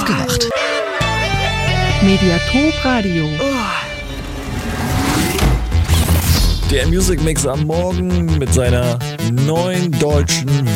aufgewacht. Mediathek Radio. Der Music Mix am Morgen mit seiner neuen deutschen